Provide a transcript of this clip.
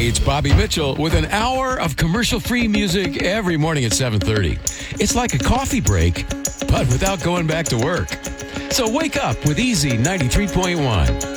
it's Bobby Mitchell with an hour of commercial-free music every morning at 7:30. It's like a coffee break, but without going back to work. So wake up with Easy 93.1.